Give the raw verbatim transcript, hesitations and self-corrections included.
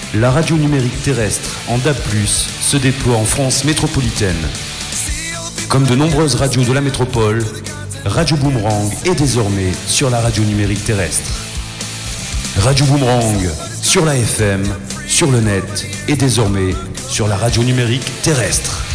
la radio numérique terrestre en D A B plus, se déploie en France métropolitaine. Comme de nombreuses radios de la métropole, Radio Boomerang est désormais sur la radio numérique terrestre. Radio Boomerang, sur la F M, sur le net et désormais sur la radio numérique terrestre.